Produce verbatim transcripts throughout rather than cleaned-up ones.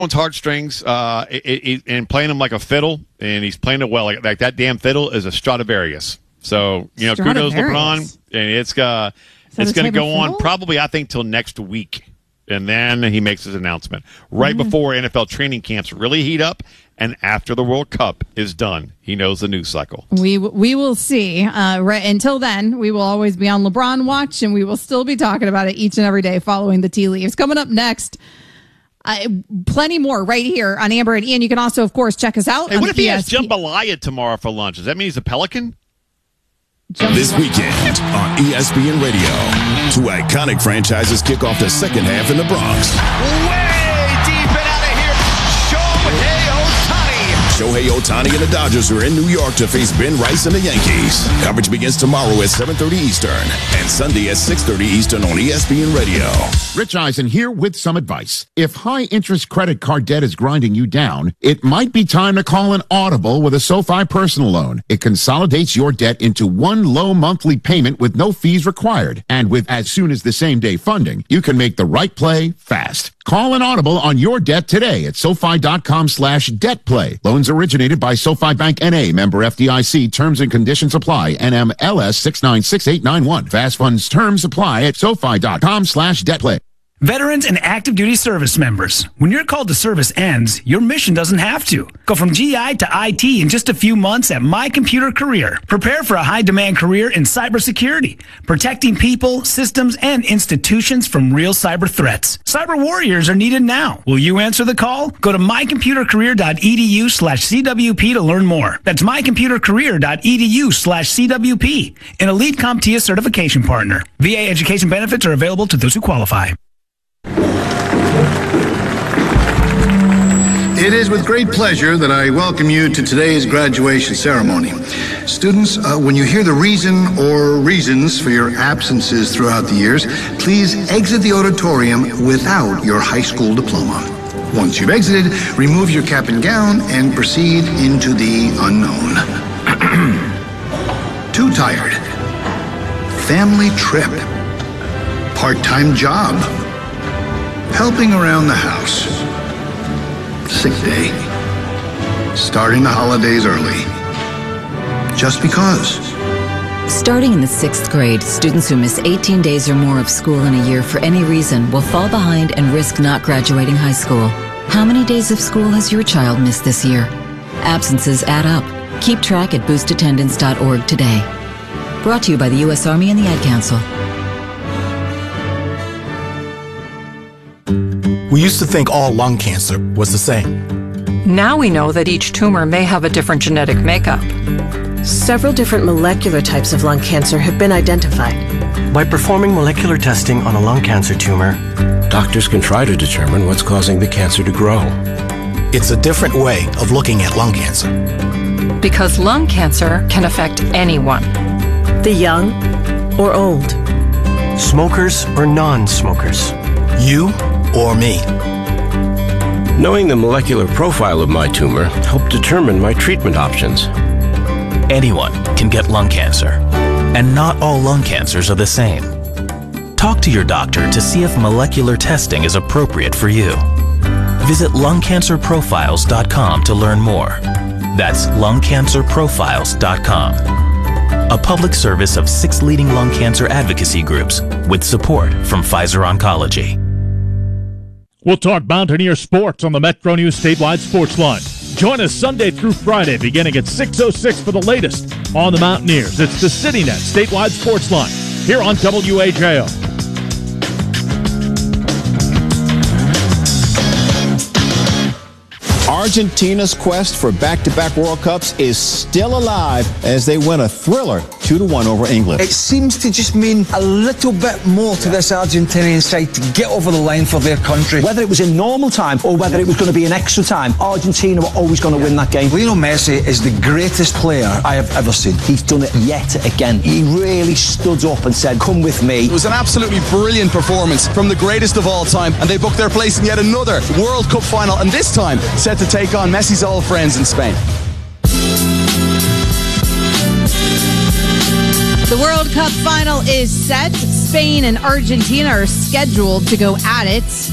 heartstrings uh, it, it, and playing them like a fiddle, and he's playing it well. Like, like that damn fiddle is a Stradivarius. So, you know, kudos LeBron, and it's uh, it's going to go on probably, I think, till next week. And then he makes his announcement right mm-hmm. before N F L training camps really heat up, and after the World Cup is done. He knows the news cycle. We we will see. Uh, right until then, we will always be on LeBron watch, and we will still be talking about it each and every day following the tea leaves. Coming up next, uh, plenty more right here on Amber and Ian. You can also, of course, check us out. Hey, on what if the he E S has jambalaya tomorrow for lunch? Does that mean he's a Pelican? This weekend on E S P N Radio, two iconic franchises kick off the second half in the Bronx. Way deep and out of here, Shohei Ohtani. Shohei Ohtani and the Dodgers are in New York to face Ben Rice and the Yankees. Coverage begins tomorrow at seven thirty Eastern and Sunday at six thirty Eastern on E S P N Radio. Rich Eisen here with some advice. If high-interest credit card debt is grinding you down, it might be time to call an Audible with a SoFi personal loan. It consolidates your debt into one low monthly payment with no fees required. And with as soon as the same day funding, you can make the right play fast. Call an Audible on your debt today at SoFi.com slash debt play. Loans originated by SoFi Bank N A, member F D I C. Terms and conditions apply. N M L S six nine six eight nine one. Fast funds terms apply at SoFi.com slash debt play. Veterans and active duty service members, when your call to service ends, your mission doesn't have to. Go from G I to I T in just a few months at My Computer Career. Prepare for a high-demand career in cybersecurity, protecting people, systems, and institutions from real cyber threats. Cyber warriors are needed now. Will you answer the call? Go to mycomputercareer.edu slash CWP to learn more. That's mycomputercareer.edu slash CWP, an elite CompTIA certification partner. V A education benefits are available to those who qualify. It is with great pleasure that I welcome you to today's graduation ceremony. Students, uh, when you hear the reason or reasons for your absences throughout the years, please exit the auditorium without your high school diploma. Once you've exited, remove your cap and gown and proceed into the unknown. Too tired. Family trip. Part-time job. Helping around the house. Sick day. Starting the holidays early. Just because. Starting in the sixth grade, students who miss eighteen days or more of school in a year for any reason will fall behind and risk not graduating high school. How many days of school has your child missed this year? Absences add up. Keep track at boost attendance dot org today. Brought to you by the U S Army and the Ad Council. We used to think all lung cancer was the same. Now we know that each tumor may have a different genetic makeup. Several different molecular types of lung cancer have been identified. By performing molecular testing on a lung cancer tumor, doctors can try to determine what's causing the cancer to grow. It's a different way of looking at lung cancer. Because lung cancer can affect anyone. The young or old. Smokers or non-smokers. You or me. Knowing the molecular profile of my tumor helped determine my treatment options. Anyone can get lung cancer, and not all lung cancers are the same. Talk to your doctor to see if molecular testing is appropriate for you. Visit lung cancer profiles dot com to learn more. That's lung cancer profiles dot com. A public service of six leading lung cancer advocacy groups with support from Pfizer Oncology. We'll talk Mountaineer sports on the Metro News statewide sports line. Join us Sunday through Friday beginning at six oh six for the latest on the Mountaineers. It's the CityNet statewide sports line here on W A J O. Argentina's quest for back-to-back World Cups is still alive as they win a thriller two to one over England. It seems to just mean a little bit more to this Argentinian side to get over the line for their country. Whether it was in normal time or whether it was going to be in extra time, Argentina were always going to yeah. win that game. Lionel Messi is the greatest player I have ever seen. He's done it yet again. He really stood up and said, come with me. It was an absolutely brilliant performance from the greatest of all time, and they booked their place in yet another World Cup final, and this time set to take on Messi's old friends in Spain. The World Cup final is set. Spain and Argentina are scheduled to go at it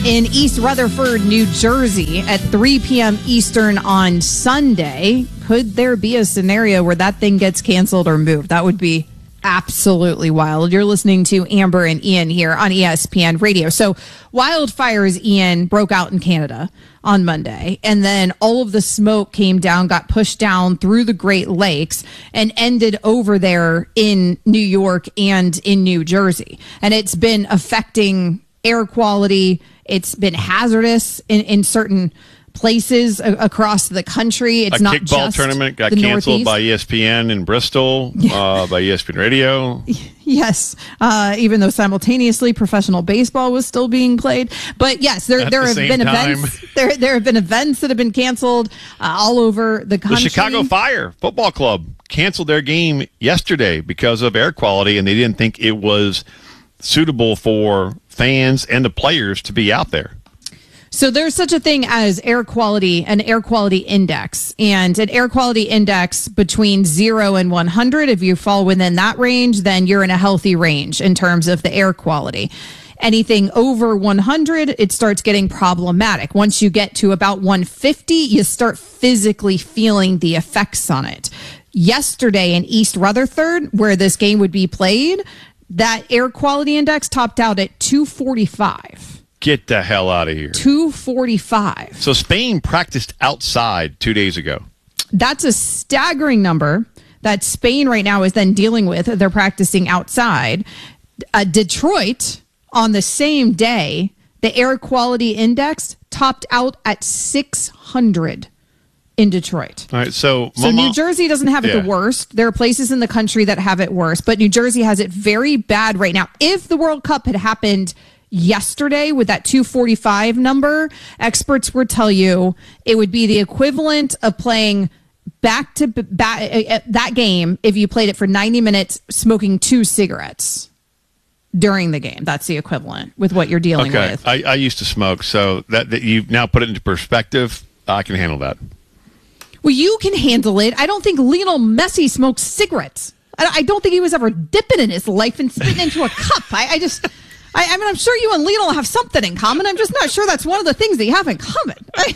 in East Rutherford, New Jersey at three p.m. Eastern on Sunday. Could there be a scenario where that thing gets canceled or moved? That would be absolutely wild. You're listening to Amber and Ian here on E S P N Radio. So wildfires, Ian, broke out in Canada on Monday, and then all of the smoke came down, got pushed down through the Great Lakes and ended over there in New York and in New Jersey. And it's been affecting air quality. It's been hazardous in, in certain places a- across the country. It's a not kickball just tournament got the canceled Northeast. by E S P N in Bristol, uh, by E S P N Radio. Yes, uh, even though simultaneously professional baseball was still being played. But yes, there At there the have same been time. events. There there have been events that have been canceled uh, all over the country. The Chicago Fire Football Club canceled their game yesterday because of air quality, and they didn't think it was suitable for fans and the players to be out there. So there's such a thing as air quality, an air quality index, and an air quality index between zero and one hundred. If you fall within that range, then you're in a healthy range in terms of the air quality. Anything over one hundred, it starts getting problematic. Once you get to about one fifty, you start physically feeling the effects on it. Yesterday in East Rutherford, where this game would be played, that air quality index topped out at two forty-five. Get the hell out of here. two forty-five. So Spain practiced outside two days ago. That's a staggering number that Spain right now is then dealing with. They're practicing outside. Uh, Detroit, on the same day, the air quality index topped out at six hundred in Detroit. All right, so... So Mama, New Jersey doesn't have it yeah. the worst. There are places in the country that have it worse, but New Jersey has it very bad right now. If the World Cup had happened yesterday with that two forty-five number, experts would tell you it would be the equivalent of playing back to back uh, that game if you played it for ninety minutes smoking two cigarettes during the game. That's the equivalent with what you're dealing okay. with. I, I used to smoke, so that, that you've now put it into perspective. I can handle that. Well, you can handle it. I don't think Lionel Messi smokes cigarettes. I, I don't think he was ever dipping in his life and spitting into a cup. I, I just... I, I mean, I'm sure you and Lionel have something in common. I'm just not sure that's one of the things that you have in common. I,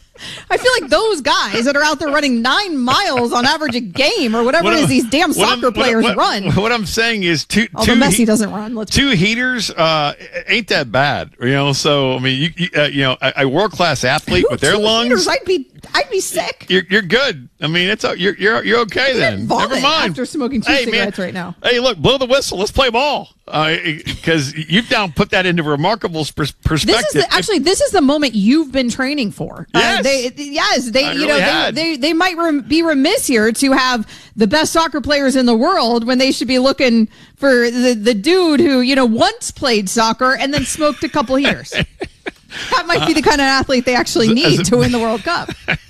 I feel like those guys that are out there running nine miles on average a game or whatever What it is I'm- these damn what soccer I'm- players what, what, run. What I'm saying is two, Although two Messi he- doesn't run. Let's two heaters uh, ain't that bad, you know. So I mean, you you, uh, you know, a, a world class athlete with their Two lungs, heaters, I'd be, I'd be sick. you're you're good. I mean, it's a, you're you're you're okay then. Vomit Never mind. after smoking two Hey, man. cigarettes right now. Hey, look, blow the whistle. Let's play ball. Because uh, you've now put that into remarkable pers- perspective. This is the, actually this is the moment you've been training for. Yes. uh, they, yes, they I you really know had. they, they they might rem- be remiss here to have the best soccer players in the world when they should be looking for the the dude who you know once played soccer and then smoked a couple years. That might be the kind of athlete they actually need a- to win the World Cup.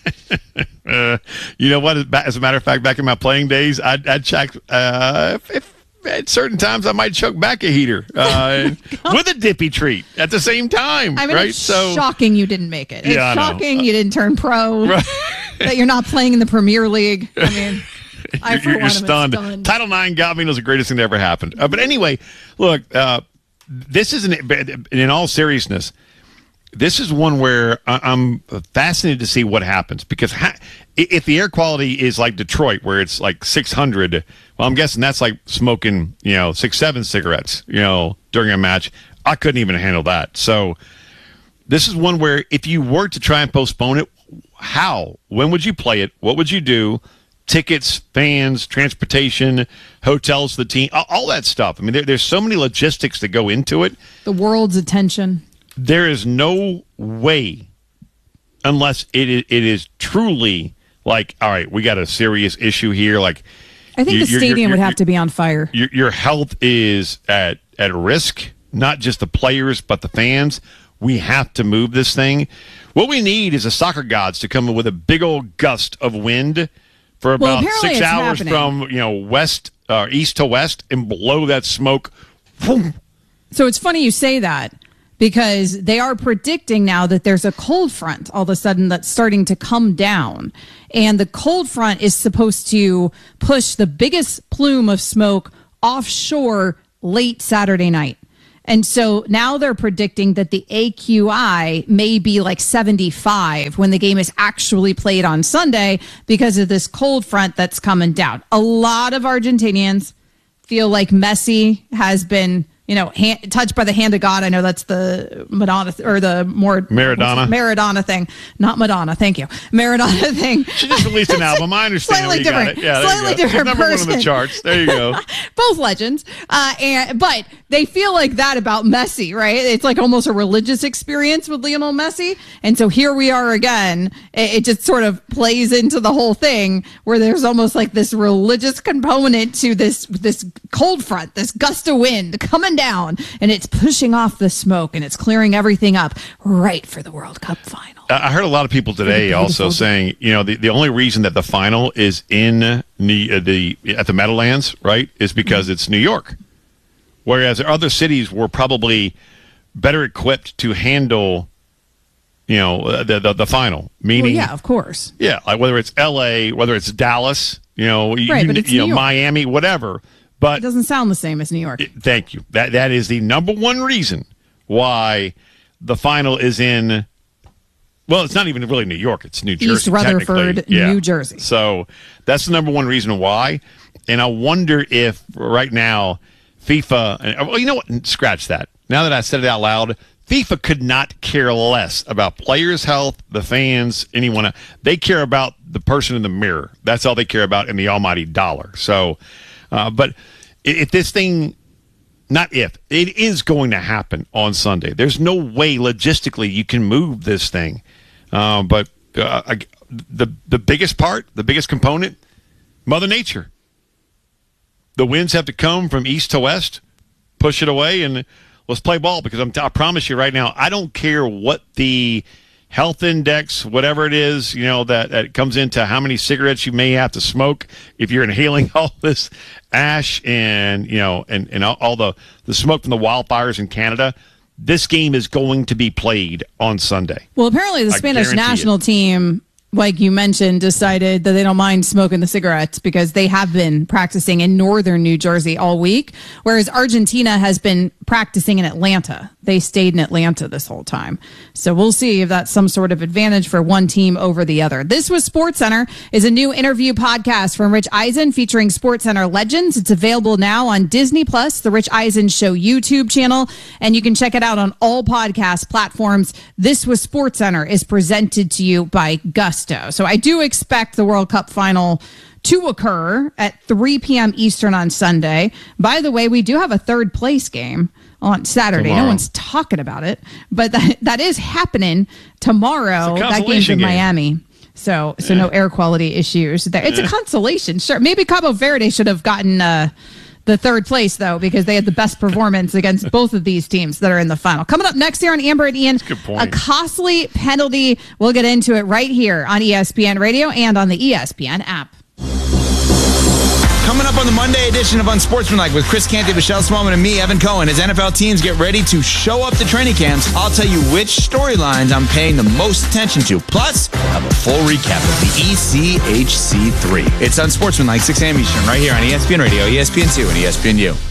Uh, you know what? As a matter of fact, back in my playing days, I'd, I'd check uh, if, if at certain times I might choke back a heater uh, with a dippy treat at the same time. I mean, right? it's so shocking you didn't make it. It's Yeah, I know. shocking you didn't turn pro. Right. That you're not playing in the Premier League. I mean, I you're, for you're one am stunned. stunned. Title nine got me. It was the greatest thing that ever happened. Uh, but anyway, look, uh, this is an, in all seriousness, this is one where I- I'm fascinated to see what happens because ha- if the air quality is like Detroit, where it's like six hundred, well, I'm guessing that's like smoking, you know, six, seven cigarettes, you know, during a match. I couldn't even handle that. So this is one where if you were to try and postpone it, how? When would you play it? What would you do? Tickets, fans, transportation, hotels, the team, all, all that stuff. I mean, there, there's so many logistics that go into it. The world's attention. There is no way, unless it is, it is truly like, all right, we got a serious issue here. Like, I think you- the you're- stadium you're- would you're- have to be on fire. Your, your health is at, at risk, not just the players, but the fans. We have to move this thing. What we need is the soccer gods to come in with a big old gust of wind for Well, about apparently six it's hours happening. from, you know, west, uh, east to west and blow that smoke. Boom. So it's funny you say that because they are predicting now that there's a cold front all of a sudden that's starting to come down. And the cold front is supposed to push the biggest plume of smoke offshore late Saturday night. And so now they're predicting that the A Q I may be like seventy-five when the game is actually played on Sunday because of this cold front that's coming down. A lot of Argentinians feel like Messi has been, you know, hand, touched by the hand of God. I know that's the Madonna th- or the more Maradona Maradona thing, not Madonna. Thank you, Maradona thing. She just released an album. I understand. Slightly you different. Got it. Yeah, slightly different number person. one on the charts. There you go. Both legends. Uh, and but they feel like that about Messi, right? It's like almost a religious experience with Lionel Messi. And so here we are again. It, it just sort of plays into the whole thing where there's almost like this religious component to this this cold front, this gust of wind coming down, and it's pushing off the smoke and it's clearing everything up right for the World Cup final. I heard a lot of people today also saying, you know, the, the only reason that the final is in the, the at the Meadowlands, right, is because mm-hmm. it's New York. Whereas other cities were probably better equipped to handle, you know, the the, the final. Meaning, well, yeah, of course. Yeah, like whether it's L A, whether it's Dallas, you know, right, you, but it's you know, New York. Miami, whatever. But it doesn't sound the same as New York. It, thank you. That that is the number one reason why the final is in. Well, it's not even really New York. It's New Jersey. East Rutherford, yeah. New Jersey. So that's the number one reason why. And I wonder if right now FIFA. Well, you know what? Scratch that. Now that I said it out loud, FIFA could not care less about players' health, the fans, anyone. They care about the person in the mirror. That's all they care about in the almighty dollar. So. Uh, but if this thing, not if, it is going to happen on Sunday. There's no way logistically you can move this thing. Uh, but uh, I, the the biggest part, the biggest component, Mother Nature. The winds have to come from east to west, push it away, and let's play ball. Because I'm, I promise you right now, I don't care what the health index, whatever it is, you know, that, that comes into how many cigarettes you may have to smoke if you're inhaling all this ash and, you know, and, and all, all the, the smoke from the wildfires in Canada. This game is going to be played on Sunday. Well, apparently the Spanish national team, like you mentioned, decided that they don't mind smoking the cigarettes because they have been practicing in northern New Jersey all week, whereas Argentina has been practicing in Atlanta. They stayed in Atlanta this whole time. So we'll see if that's some sort of advantage for one team over the other. This Was SportsCenter is a new interview podcast from Rich Eisen featuring SportsCenter legends. It's available now on Disney Plus, the Rich Eisen Show YouTube channel, and you can check it out on all podcast platforms. This Was SportsCenter is presented to you by Gusto. So I do expect the World Cup final to occur at three p.m. Eastern on Sunday. By the way, we do have a third place game on Saturday. Tomorrow. No one's talking about it, but that, that is happening tomorrow. That game's in game. Miami. So, so yeah. No air quality issues there. It's yeah. a consolation. Sure. Maybe Cabo Verde should have gotten, uh, the third place, though, because they had the best performance against both of these teams that are in the final. Coming up next here on Amber and Ian, a costly penalty. We'll get into it right here on E S P N Radio and on the E S P N app. Coming up on the Monday edition of Unsportsmanlike with Chris Canty, Michelle Smallman, and me, Evan Cohen, as N F L teams get ready to show up to training camps, I'll tell you which storylines I'm paying the most attention to. Plus, we'll have a full recap of the E C H C three. It's Unsportsmanlike, six a.m. Eastern, right here on E S P N Radio, E S P N two, and E S P N U.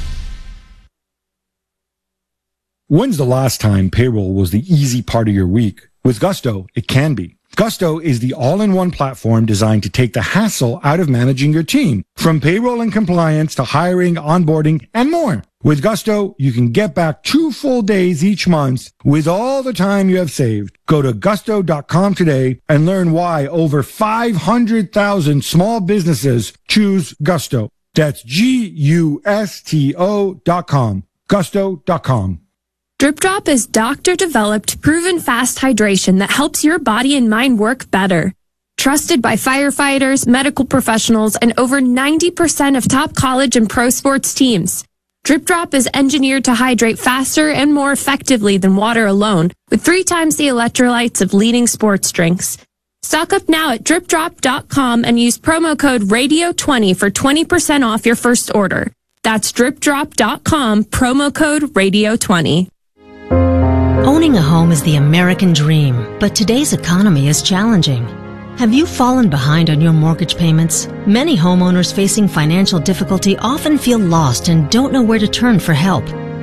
When's the last time payroll was the easy part of your week? With Gusto, it can be. Gusto is the all-in-one platform designed to take the hassle out of managing your team, from payroll and compliance to hiring, onboarding, and more. With Gusto, you can get back two full days each month with all the time you have saved. Go to gusto dot com today and learn why over five hundred thousand small businesses choose Gusto. That's G U S T O dot com. gusto dot com. Drip Drop is doctor-developed, proven fast hydration that helps your body and mind work better. Trusted by firefighters, medical professionals, and over ninety percent of top college and pro sports teams. Drip Drop is engineered to hydrate faster and more effectively than water alone, with three times the electrolytes of leading sports drinks. Stock up now at drip drop dot com and use promo code radio twenty for twenty percent off your first order. That's drip drop dot com, promo code radio twenty. Owning a home is the American dream, but today's economy is challenging. Have you fallen behind on your mortgage payments? Many homeowners facing financial difficulty often feel lost and don't know where to turn for help.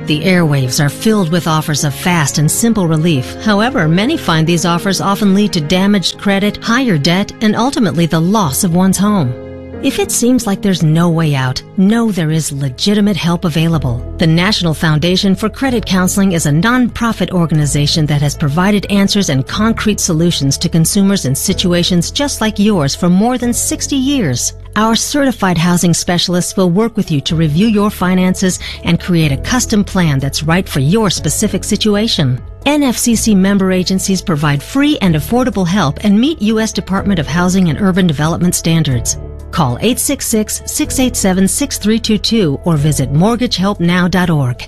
The airwaves are filled with offers of fast and simple relief. However, many find these offers often lead to damaged credit, higher debt, and ultimately the loss of one's home. If it seems like there's no way out, know there is legitimate help available. The National Foundation for Credit Counseling is a nonprofit organization that has provided answers and concrete solutions to consumers in situations just like yours for more than sixty years. Our certified housing specialists will work with you to review your finances and create a custom plan that's right for your specific situation. N F C C member agencies provide free and affordable help and meet U S Department of Housing and Urban Development standards. Call eight six six, six eight seven, six three two two or visit mortgage help now dot org.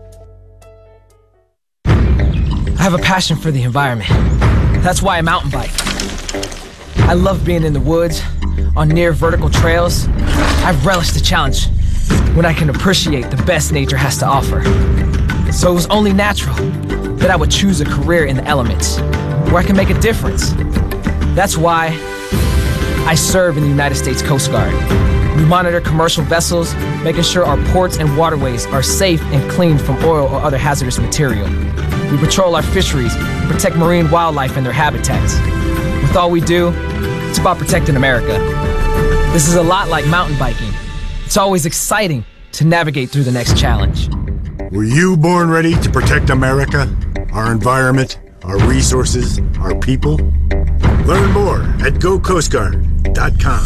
I have a passion for the environment. That's why I mountain bike. I love being in the woods, on near vertical trails. I relish the challenge when I can appreciate the best nature has to offer. So it was only natural that I would choose a career in the elements, where I can make a difference. That's why I serve in the United States Coast Guard. We monitor commercial vessels, making sure our ports and waterways are safe and clean from oil or other hazardous material. We patrol our fisheries and protect marine wildlife and their habitats. With all we do, it's about protecting America. This is a lot like mountain biking. It's always exciting to navigate through the next challenge. Were you born ready to protect America, our environment, our resources, our people? Learn more at go coast guard dot com.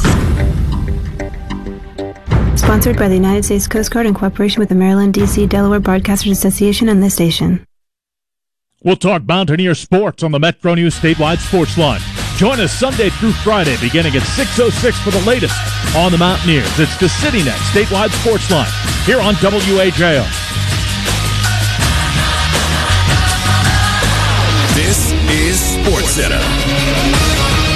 Sponsored by the United States Coast Guard in cooperation with the Maryland, D C, Delaware Broadcasters Association and this station. We'll talk Mountaineer sports on the Metro News Statewide Sports Line. Join us Sunday through Friday beginning at six oh six for the latest on the Mountaineers. It's the CityNet Statewide Sports Line here on W A J O. This is SportsCenter.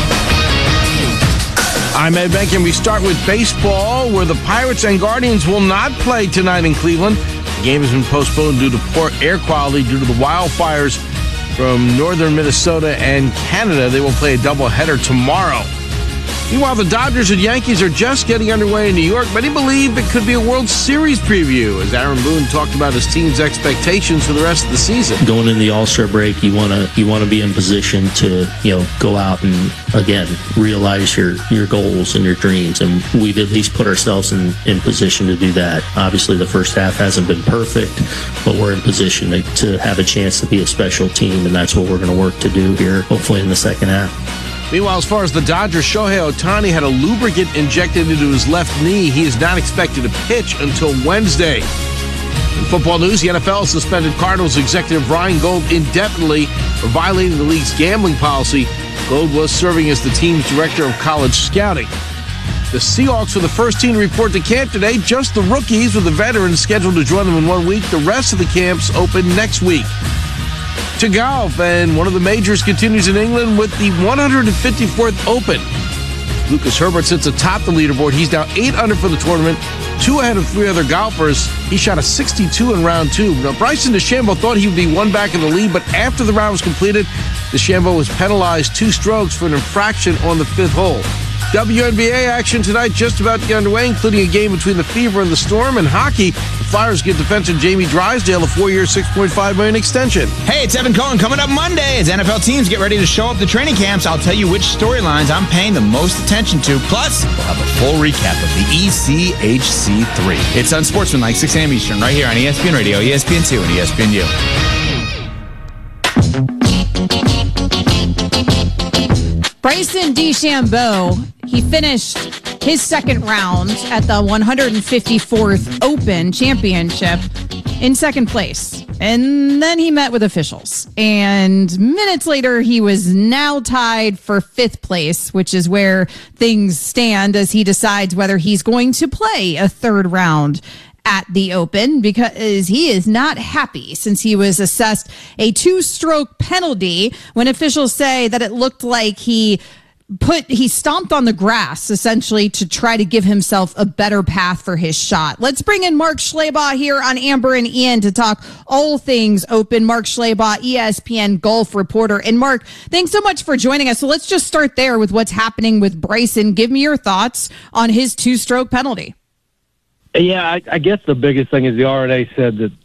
I'm Ed Benk, and we start with baseball, where the Pirates and Guardians will not play tonight in Cleveland. The game has been postponed due to poor air quality due to the wildfires from northern Minnesota and Canada. They will play a doubleheader tomorrow. Meanwhile, the Dodgers and Yankees are just getting underway in New York. Many believe it could be a World Series preview, as Aaron Boone talked about his team's expectations for the rest of the season. Going into the All-Star break, you want to you want to be in position to you know go out and again realize your your goals and your dreams, and we've at least put ourselves in in position to do that. Obviously, the first half hasn't been perfect, but we're in position to, to have a chance to be a special team, and that's what we're going to work to do here, hopefully in the second half. Meanwhile, as far as the Dodgers, Shohei Ohtani had a lubricant injected into his left knee. He is not expected to pitch until Wednesday. In football news, the N F L suspended Cardinals executive Ryan Gold indefinitely for violating the league's gambling policy. Gold was serving as the team's director of college scouting. The Seahawks were the first team to report to camp today. Just the rookies, with the veterans scheduled to join them in one week. The rest of the camps open next week. To golf, and one of the majors continues in England with the one hundred fifty-fourth Open. Lucas Herbert sits atop the leaderboard. He's now eight under for the tournament, two ahead of three other golfers. He shot a sixty-two in round two. Now, Bryson DeChambeau thought he would be one back in the lead, but after the round was completed, DeChambeau was penalized two strokes for an infraction on the fifth hole. W N B A action tonight just about to get underway, including a game between the Fever and the Storm. And hockey, the Flyers give defenseman Jamie Drysdale a four-year, six point five million dollars extension. Hey, it's Evan Cohen. Coming up Monday, as N F L teams get ready to show up to training camps, I'll tell you which storylines I'm paying the most attention to. Plus, we'll have a full recap of the E C H C three. It's Unsportsmanlike, six a.m. Eastern, right here on E S P N Radio, E S P N two, and E S P N U. Bryson DeChambeau, he finished his second round at the one hundred fifty-fourth Open Championship in second place. And then he met with officials. And minutes later, he was now tied for fifth place, which is where things stand as he decides whether he's going to play a third round at the Open, because he is not happy since he was assessed a two-stroke penalty when officials say that it looked like he put he stomped on the grass essentially to try to give himself a better path for his shot. Let's bring in Mark Schlabach here on Amber and Ian to talk all things Open. Mark Schlabach, E S P N golf reporter. And Mark, thanks so much for joining us. So let's just start there with what's happening with Bryson. Give me your thoughts on his two-stroke penalty. Yeah, I, I guess the biggest thing is the R N A said that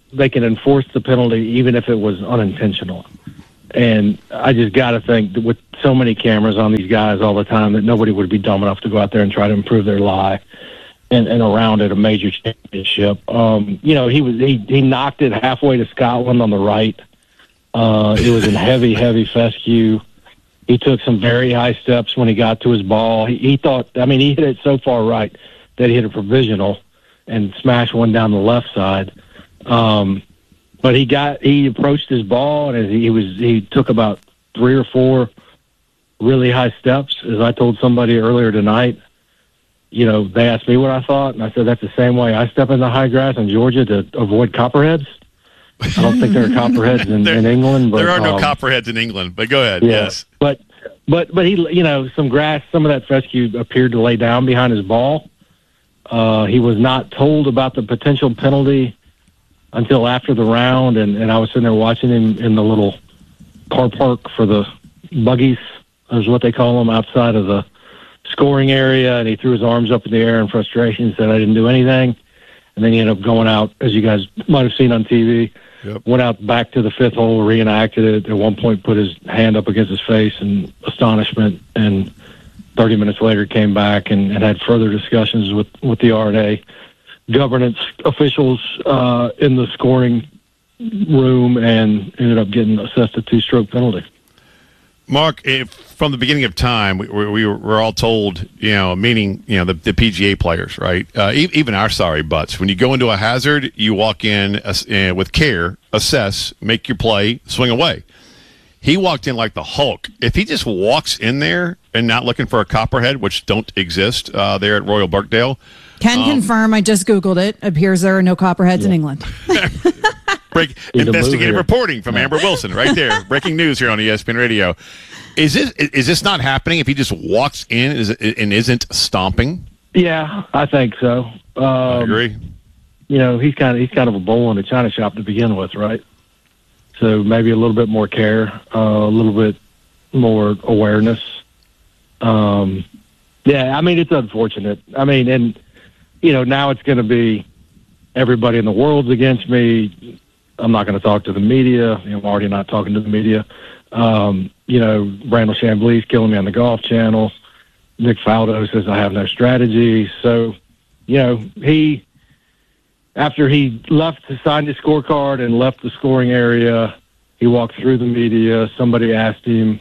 they can enforce the penalty even if it was unintentional. And I just got to think that with so many cameras on these guys all the time that nobody would be dumb enough to go out there and try to improve their lie and, and around at a major championship. Um, you know, he was he, he knocked it halfway to Scotland on the right. Uh, it was in heavy, heavy fescue. He took some very high steps when he got to his ball. He, he thought, I mean, he hit it so far right that he hit a provisional and smashed one down the left side. Um, but he got, he approached his ball and he was, he took about three or four really high steps. As I told somebody earlier tonight, you know, they asked me what I thought, and I said, that's the same way I step in the high grass in Georgia to avoid copperheads. I don't think there are copperheads in, there, in England. But, there are no um, copperheads in England, but go ahead. yeah, Yes. But, but, but he, you know, some grass, some of that fescue appeared to lay down behind his ball. Uh, he was not told about the potential penalty until after the round, and, and I was sitting there watching him in the little car park for the buggies, is what they call them, outside of the scoring area, and he threw his arms up in the air in frustration and said, I didn't do anything. And then he ended up going out, as you guys might have seen on T V, yep. Went out back to the fifth hole, reenacted it, at one point put his hand up against his face in astonishment, and thirty minutes later came back and, and had further discussions with, with the R N A governance officials uh, in the scoring room, and ended up getting assessed a two-stroke penalty. Mark, if, from the beginning of time, we, we were all told, you know, meaning, you know, the, the P G A players, right? Uh, e- even our sorry butts. When you go into a hazard, you walk in uh, with care, assess, make your play, swing away. He walked in like the Hulk. If he just walks in there and not looking for a copperhead, which don't exist uh, there at Royal Birkdale. Can um, confirm, I just Googled it. Appears there are no copperheads yeah. in England. Break, investigative reporting from Amber Wilson right there. Breaking news here on E S P N Radio. Is this is this not happening if he just walks in and isn't stomping? Yeah, I think so. Um, I agree. You know, he's kind of he's kind of a bull in a china shop to begin with, right? So maybe a little bit more care, uh, a little bit more awareness. Um, yeah, I mean, it's unfortunate. I mean, and you know, now it's going to be everybody in the world's against me. I'm not going to talk to the media. You know, I'm already not talking to the media. Um, you know, Randall Chamblee's killing me on the Golf Channel. Nick Faldo says I have no strategy. So, you know, he, after he left, signed his scorecard and left the scoring area, he walked through the media. Somebody asked him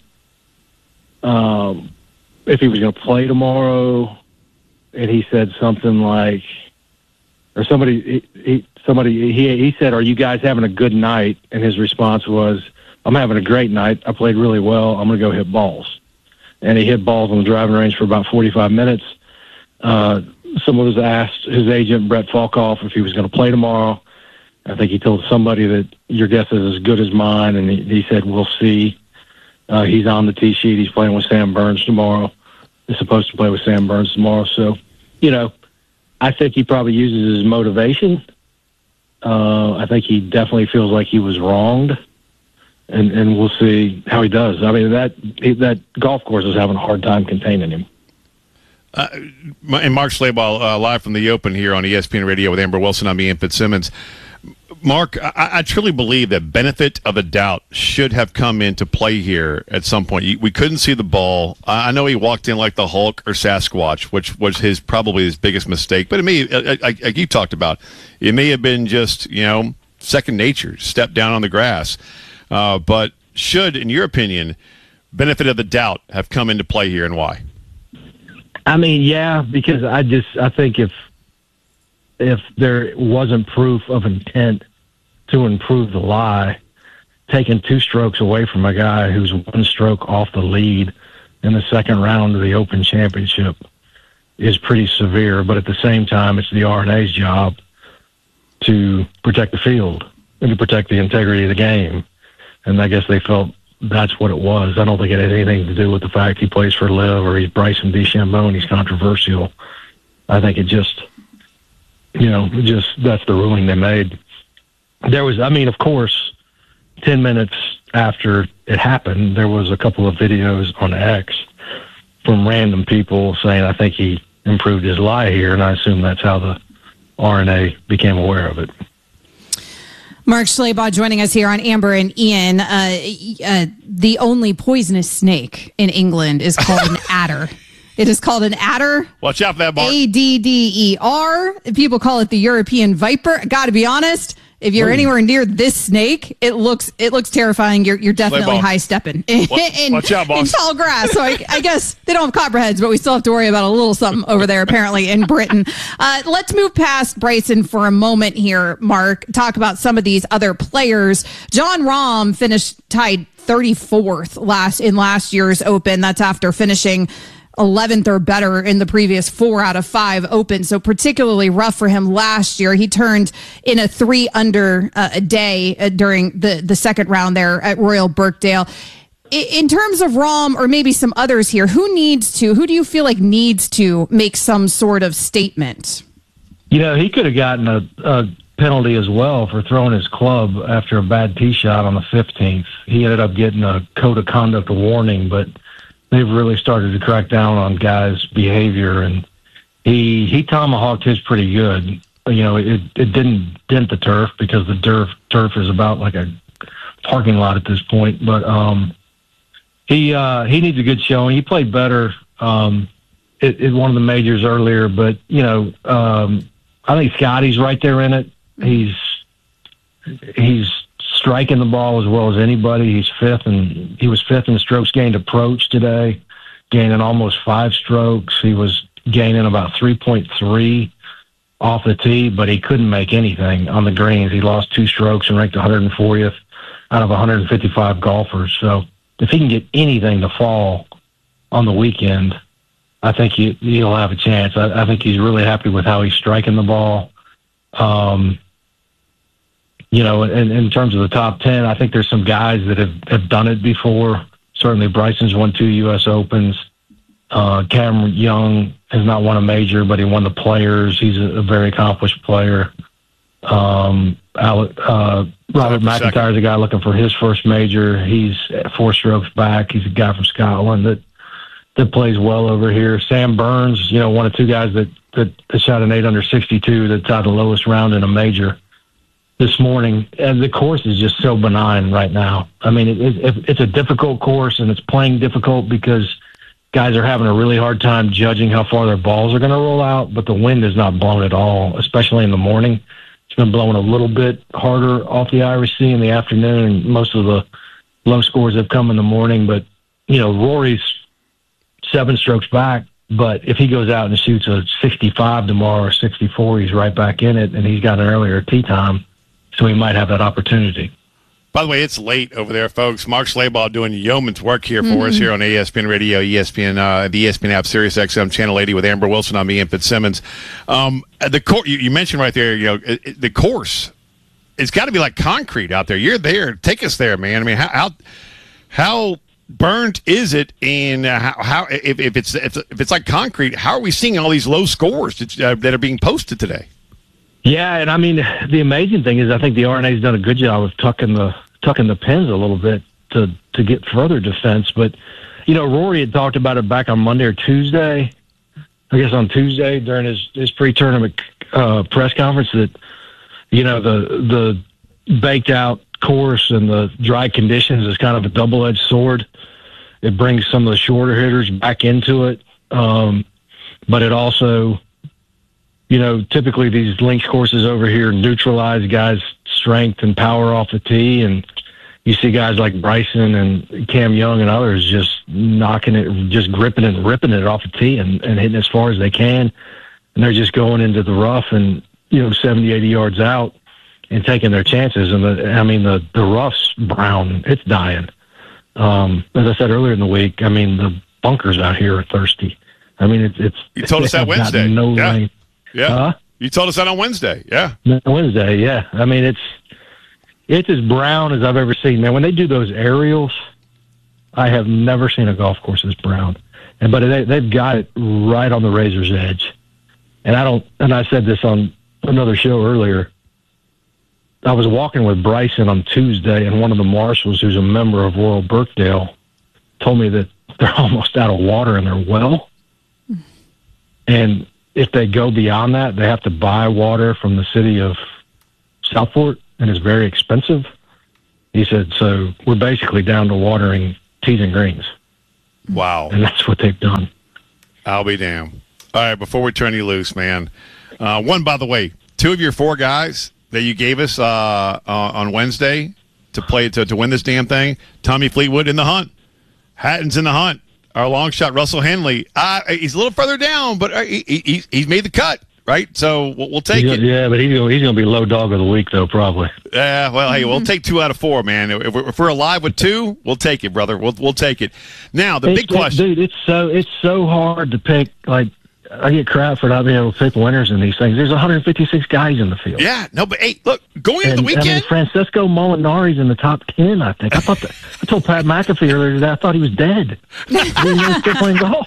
um, if he was going to play tomorrow, and he said something like, or somebody, he, he, somebody, he, he said, are you guys having a good night? And his response was, I'm having a great night. I played really well. I'm going to go hit balls. And he hit balls on the driving range for about forty-five minutes. Uh, someone was asked his agent, Brett Falkoff, if he was going to play tomorrow. I think he told somebody that your guess is as good as mine, and he, he said, we'll see. Uh, he's on the tee sheet. He's playing with Sam Burns tomorrow. He's supposed to play with Sam Burns tomorrow. So, you know, I think he probably uses his motivation. Uh, I think he definitely feels like he was wronged, and, and we'll see how he does. I mean, that that golf course is having a hard time containing him. Uh, and Mark Schlabach, uh, live from the Open here on E S P N Radio with Amber Wilson. I'm Ian Fitzsimmons. Mark, I, I truly believe that benefit of the doubt should have come into play here at some point. We couldn't see the ball. I know he walked in like the Hulk or Sasquatch, which was his probably his biggest mistake. But it may, like you talked about, it may have been just, you know, second nature, step down on the grass. Uh, but should, in your opinion, benefit of the doubt have come into play here, and why? I mean, yeah, because I just I think if if there wasn't proof of intent to improve the lie, taking two strokes away from a guy who's one stroke off the lead in the second round of the Open Championship is pretty severe. But at the same time, it's the R N A's job to protect the field and to protect the integrity of the game. And I guess they felt that's what it was. I don't think it had anything to do with the fact he plays for Liv or he's Bryson DeChambeau and he's controversial. I think it just, you know, just that's the ruling they made. There was, I mean, of course, ten minutes after it happened, there was a couple of videos on X from random people saying, I think he improved his lie here, and I assume that's how the R N A became aware of it. Mark Schlabach joining us here on Amber and Ian. Uh, uh, the only poisonous snake in England is called an adder. It is called an adder. Watch out for that, Mark. A D D E R. People call it the European viper. Got to be honest. If you're Ooh. anywhere near this snake, it looks it looks terrifying. You're you're definitely high stepping in, in, Watch out, boss. in tall grass. So I, I guess they don't have copperheads, but we still have to worry about a little something over there apparently in Britain. Uh, let's move past Bryson for a moment here, Mark. Talk about some of these other players. Jon Rahm finished tied thirty-fourth last in last year's Open. That's after finishing eleventh or better in the previous four out of five Opens. So particularly rough for him last year. He turned in a three under uh, a day uh, during the, the second round there at Royal Birkdale. I, in terms of Rahm or maybe some others here, who needs to, who do you feel like needs to make some sort of statement? You know, he could have gotten a, a penalty as well for throwing his club after a bad tee shot on the fifteenth. He ended up getting a code of conduct warning, but they've really started to crack down on guys' behavior, and he he tomahawked his pretty good. You know, it it didn't dent the turf because the turf turf is about like a parking lot at this point. But um, he uh, he needs a good showing. He played better um, at, at one of the majors earlier, but you know, um, I think Scotty's right there in it. He's he's. striking the ball as well as anybody. He's fifth, and he was fifth in strokes gained approach today, gaining almost five strokes. He was gaining about three point three off the tee, but he couldn't make anything on the greens. He lost two strokes and ranked one hundred fortieth out of one hundred fifty-five golfers. So if he can get anything to fall on the weekend, I think he, he'll have a chance. I, I think he's really happy with how he's striking the ball. Um, You know, in, in terms of the top ten, I think there's some guys that have, have done it before. Certainly Bryson's won two U S Opens. Uh, Cameron Young has not won a major, but he won the Players. He's a, a very accomplished player. Um, Alec, uh, Robert McIntyre's a guy looking for his first major. He's four strokes back. He's a guy from Scotland that that plays well over here. Sam Burns, you know, one of two guys that, that, that shot an eight under sixty-two that's out the lowest round in a major this morning. And the course is just so benign right now. I mean, it, it, it's a difficult course, and it's playing difficult because guys are having a really hard time judging how far their balls are going to roll out, but the wind is not blown at all, especially in the morning. It's been blowing a little bit harder off the Irish Sea in the afternoon, and most of the low scores have come in the morning. But, you know, Rory's seven strokes back, but if he goes out and shoots a sixty-five tomorrow or sixty-four, he's right back in it, and he's got an earlier tee time. So he might have that opportunity. By the way, it's late over there, folks. Mark Schlabach doing yeoman's work here for mm-hmm. us here on E S P N Radio, E S P N, uh, the E S P N app, Sirius X M, Channel eighty with Amber Wilson. I'm Ian Fitzsimmons. Um, the cor- you, you mentioned right there, you know, it, it, the course, it's got to be like concrete out there. You're there. Take us there, man. I mean, how how, how burnt is it? And uh, how, how if, if it's if, if it's like concrete, how are we seeing all these low scores that, uh, that are being posted today? Yeah, and I mean, the amazing thing is I think the R N A's done a good job of tucking the tucking the pins a little bit to, to get further defense. But, you know, Rory had talked about it back on Monday or Tuesday, I guess on Tuesday during his, his pre-tournament uh, press conference that, you know, the the baked-out course and the dry conditions is kind of a double-edged sword. It brings some of the shorter hitters back into it, um, but it also... You know, typically these links courses over here neutralize guys' strength and power off the tee, and you see guys like Bryson and Cam Young and others just knocking it, just gripping it and ripping it off the tee and, and hitting as far as they can, and they're just going into the rough and, you know, seventy, eighty yards out and taking their chances. And, the, I mean, the, the rough's brown. It's dying. Um, as I said earlier in the week, I mean, the bunkers out here are thirsty. I mean, it's... it's you told us that Wednesday. No yeah. rain. Yeah, uh, you told us that on Wednesday. Yeah, Wednesday. Yeah, I mean it's it's as brown as I've ever seen. Man, when they do those aerials, I have never seen a golf course this brown. And but they, they've got it right on the razor's edge. And I don't. And I said this on another show earlier. I was walking with Bryson on Tuesday, and one of the marshals, who's a member of Royal Birkdale, told me that they're almost out of water in their well, and if they go beyond that, they have to buy water from the city of Southport and is very expensive. He said, so we're basically down to watering tees and greens. Wow. And that's what they've done. I'll be damned. All right, before we turn you loose, man. Uh, one, by the way, two of your four guys that you gave us uh, uh, on Wednesday to play to, to win this damn thing, Tommy Fleetwood in the hunt. Hatton's in the hunt. Our long shot, Russell Henley. Uh, he's a little further down, but he, he, he's made the cut, right? So we'll, we'll take he's it. Gonna, yeah, but he's going he's to be low dog of the week, though, probably. Yeah, uh, well, hey, we'll take two out of four, man. If we're, if we're alive with two, we'll take it, brother. We'll we'll take it. Now, the it's, big question. Dude, it's so, it's so hard to pick, like, I get crap for not being able to pick winners in these things. There's one hundred fifty-six guys in the field. Yeah, no, but hey, look, going into and, the weekend, I mean, Francesco Molinari's in the top ten. I think. I thought that, I told Pat McAfee earlier today I thought he was dead. He was still playing golf.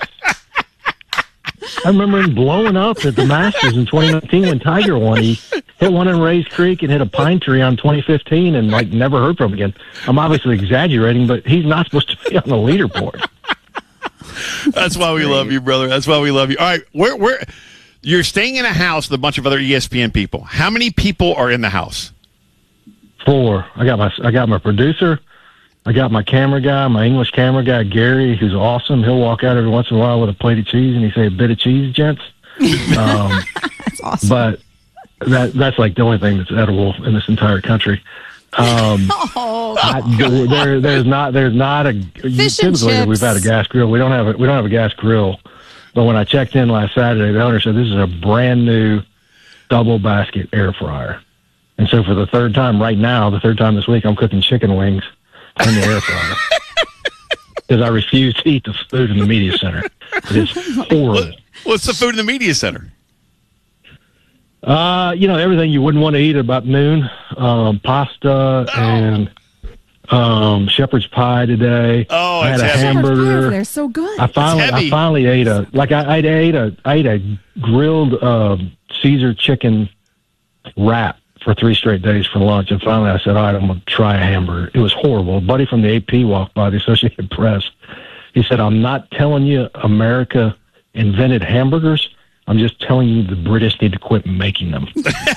I remember him blowing up at the Masters in twenty nineteen when Tiger won. He hit one in Rays Creek and hit a pine tree on twenty fifteen, and like never heard from him again. I'm obviously exaggerating, but he's not supposed to be on the leaderboard. That's why we love you, brother. That's why we love you. All right, where where you're staying in a house with a bunch of other E S P N people. How many people are in the house? Four. I got my I got my producer. I got my camera guy, my English camera guy, Gary, who's awesome. He'll walk out every once in a while with a plate of cheese, and he say, "A bit of cheese, gents." Um, that's awesome. But that that's like the only thing that's edible in this entire country. Um, oh, I, there, there's not there's not a Fish typically and we've had a gas grill. We don't have a we don't have a gas grill. But when I checked in last Saturday, the owner said this is a brand new double basket air fryer. And so for the third time right now, the third time this week, I'm cooking chicken wings in the air fryer because I refuse to eat the food in the media center. It is horrible. What's the food in the media center? Uh, you know, everything you wouldn't want to eat at about noon. Um, pasta oh. and um, shepherd's pie today. Oh, I had it's a heavy. hamburger. They're so good. I finally, I finally ate a like I, I ate a I ate a grilled uh, Caesar chicken wrap for three straight days for lunch, and finally I said, all right, I'm going to try a hamburger. It was horrible. A buddy from the A P walked by, the Associated Press. He said, I'm not telling you America invented hamburgers. I'm just telling you the British need to quit making them.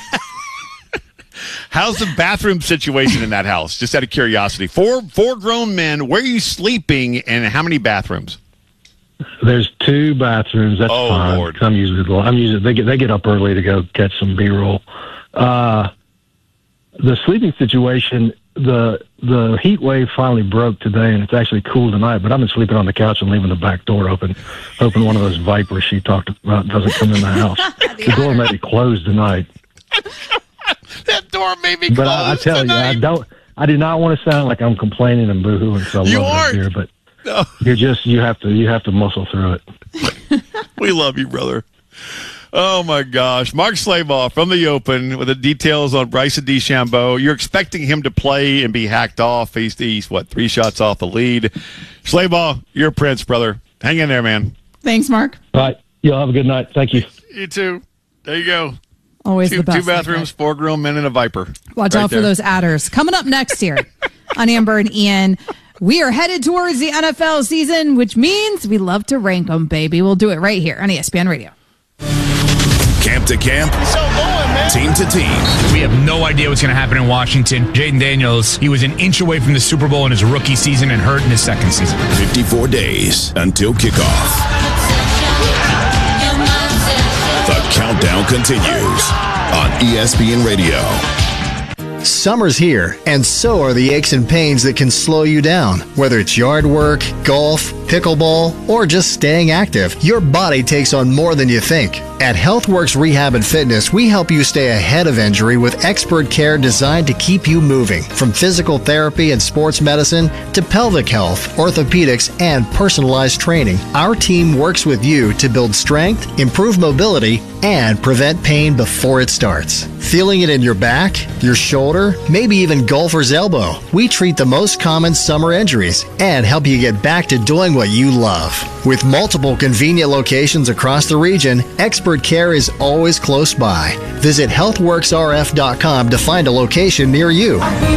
How's the bathroom situation in that house? Just out of curiosity. Four four grown men. Where are you sleeping, and how many bathrooms? There's two bathrooms. That's oh, fine. Lord. I'm usually I'm usually they get they get up early to go catch some B-roll. Uh, the sleeping situation, the the heat wave finally broke today, and it's actually cool tonight. But I've been sleeping on the couch and leaving the back door open, hoping one of those vipers she talked about doesn't come in the house. the, the door may be closed tonight. That door may be but closed I, I tell tonight. you, I don't. I do not want to sound like I'm complaining and boohooing. So I you love aren't. it here, but no. you're just you have to you have to muscle through it. We love you, brother. Oh, my gosh. Mark Schlabach from the Open with the details on Bryson DeChambeau. You're expecting him to play and be hacked off. He's, he's what, three shots off the lead. Schlabach, you're a prince, brother. Hang in there, man. Thanks, Mark. All right. Y'all have a good night. Thank you. You too. There you go. Always two, the best. Two bathrooms, like four grown men, and a viper. Watch right out there. for those adders. Coming up next here on Amber and Ian, we are headed towards the N F L season, which means we love to rank them, baby. We'll do it right here on E S P N Radio. Camp to camp, team to team. We have no idea what's going to happen in Washington. Jaden Daniels, he was an inch away from the Super Bowl in his rookie season and hurt in his second season. fifty-four days until kickoff. The countdown continues on E S P N Radio. Summer's here, and so are the aches and pains that can slow you down. Whether it's yard work, golf, pickleball, or just staying active, your body takes on more than you think. At HealthWorks Rehab and Fitness, we help you stay ahead of injury with expert care designed to keep you moving. From physical therapy and sports medicine to pelvic health, orthopedics, and personalized training, our team works with you to build strength, improve mobility, and prevent pain before it starts. Feeling it in your back, your shoulder, maybe even golfer's elbow? We treat the most common summer injuries and help you get back to doing what you love. With multiple convenient locations across the region, expert care is always close by. Visit health works r f dot com to find a location near you.